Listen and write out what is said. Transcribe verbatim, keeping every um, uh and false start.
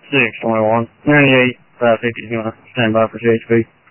six twenty-one. ninety-eight, five fifty, stand by for C H P.